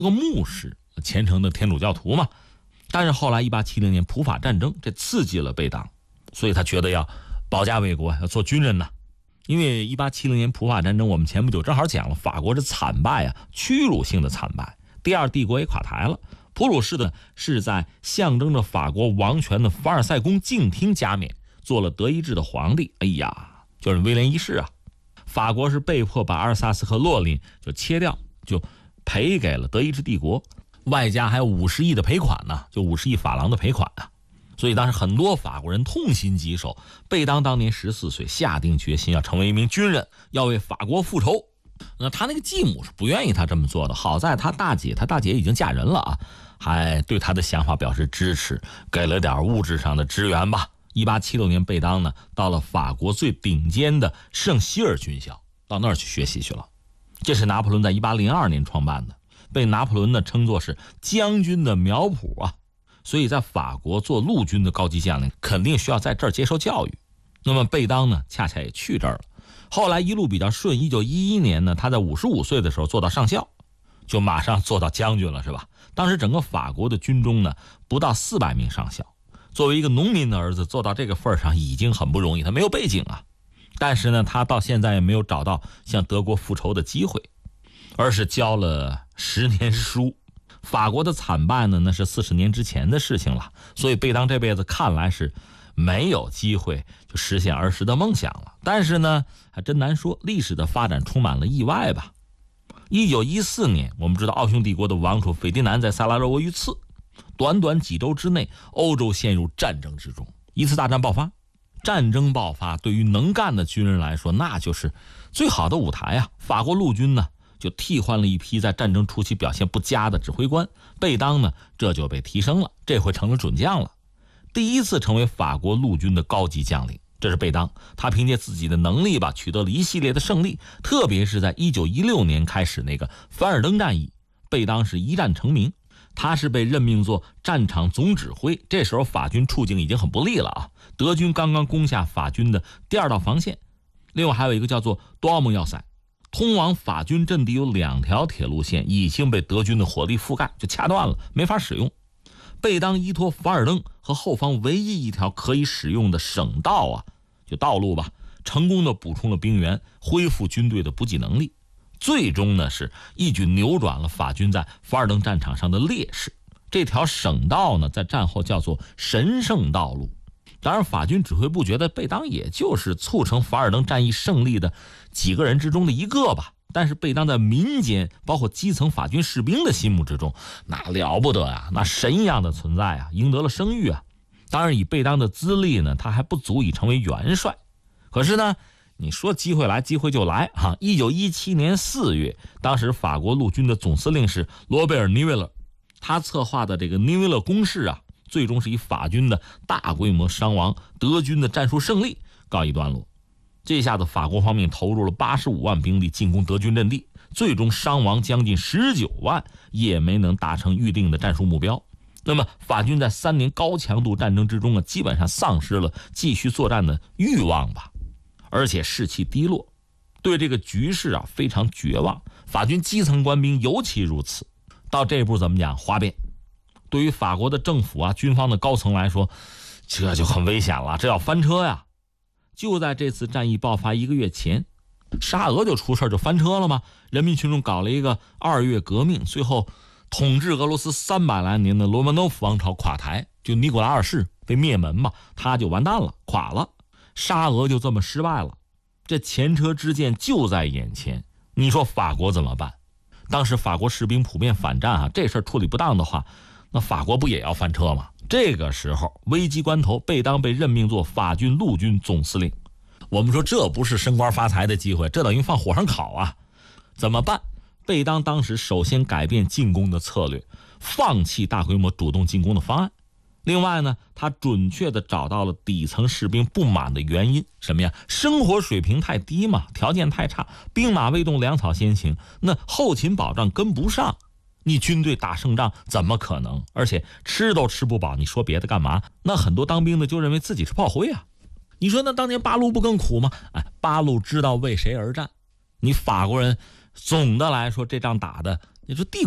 个牧师，虔诚的天主教徒嘛。但是后来1870年普法战争，这刺激了贝当，所以他觉得要保家卫国，要做军人呢。因为1870年普法战争，我们前不久正好讲了，法国是惨败啊，屈辱性的惨败，第二帝国也垮台了。普鲁士的是在象征着法国王权的凡尔赛宫静听加冕，做了德意志的皇帝。哎呀，就是威廉一世啊。法国是被迫把阿尔萨斯和洛林就切掉，就赔给了德意志帝国，外加还有50亿的赔款呢，就50亿法郎的赔款啊。所以当时很多法国人痛心疾首。贝当当年14岁，下定决心要成为一名军人，要为法国复仇。那他那个继母是不愿意他这么做的，好在他大姐已经嫁人了啊，还对他的想法表示支持，给了点物质上的支援吧。1876年，贝当呢到了法国最顶尖的圣希尔军校，到那儿去学习去了。这是拿破仑在1802年创办的，被拿破仑呢称作是将军的苗圃啊。所以在法国做陆军的高级将领肯定需要在这儿接受教育。那么贝当呢恰恰也去这儿了。后来一路比较顺，1911年呢他在55岁的时候做到上校，就马上做到将军了，是吧？当时整个法国的军中呢不到400名上校，作为一个农民的儿子做到这个份上已经很不容易，他没有背景啊。但是呢他到现在也没有找到向德国复仇的机会，而是教了10年书。法国的惨败呢那是40年之前的事情了，所以贝当这辈子看来是没有机会就实现儿时的梦想了。但是呢还真难说，历史的发展充满了意外吧。1914年，我们知道奥匈帝国的王储斐迪南在萨拉热窝遇刺，短短几周之内欧洲陷入战争之中，一次大战爆发。战争爆发对于能干的军人来说那就是最好的舞台啊。法国陆军呢就替换了一批在战争初期表现不佳的指挥官，贝当呢这就被提升了，这回成了准将了，第一次成为法国陆军的高级将领。这是贝当，他凭借自己的能力吧，取得了一系列的胜利，特别是在1916年开始那个凡尔登战役，贝当是一战成名。他是被任命做战场总指挥，这时候法军处境已经很不利了啊，德军刚刚攻下法军的第2道防线，另外还有一个叫做多奥蒙要塞，通往法军阵地有2条铁路线已经被德军的火力覆盖，就掐断了，没法使用。贝当依托凡尔登和后方唯一一条可以使用的省道啊，就道路吧，成功的补充了兵员，恢复军队的补给能力，最终呢是一举扭转了法军在凡尔登战场上的劣势。这条省道呢在战后叫做神圣道路。当然法军指挥部觉得贝当也就是促成凡尔登战役胜利的几个人之中的一个吧，但是贝当在民间包括基层法军士兵的心目之中那了不得啊，那神一样的存在啊，赢得了声誉啊。当然以贝当的资历呢他还不足以成为元帅，可是呢你说机会来机会就来啊。1917年4月，当时法国陆军的总司令是罗贝尔·尼维勒，他策划的这个尼维勒攻势啊，最终是以法军的大规模伤亡、德军的战术胜利告一段落。这下子法国方面投入了85万兵力进攻德军阵地，最终伤亡将近19万，也没能达成预定的战术目标。那么法军在3年高强度战争之中啊，基本上丧失了继续作战的欲望吧，而且士气低落，对这个局势啊非常绝望。法军基层官兵尤其如此。到这一步怎么讲？哗变。对于法国的政府啊、军方的高层来说，这就很危险了，这要翻车呀。就在这次战役爆发1个月前，沙俄就出事就翻车了吗？人民群众搞了一个2月革命，最后统治俄罗斯300来年的罗曼诺夫王朝垮台，就尼古拉2世被灭门嘛，他就完蛋了，垮了，沙俄就这么失败了。这前车之鉴就在眼前，你说法国怎么办？当时法国士兵普遍反战啊，这事儿处理不当的话，那法国不也要翻车吗？这个时候危机关头，贝当被任命做法军陆军总司令。我们说这不是升官发财的机会，这等于放火上烤啊！怎么办？贝当当时首先改变进攻的策略，放弃大规模主动进攻的方案。另外呢，他准确地找到了底层士兵不满的原因，什么呀？生活水平太低嘛，条件太差，兵马未动，粮草先行，那后勤保障跟不上，你军队打胜仗怎么可能？而且吃都吃不饱，你说别的干嘛？那很多当兵的就认为自己是炮灰啊。你说那当年八路不更苦吗？八路知道为谁而战。你法国人总的来说这仗打的，你说帝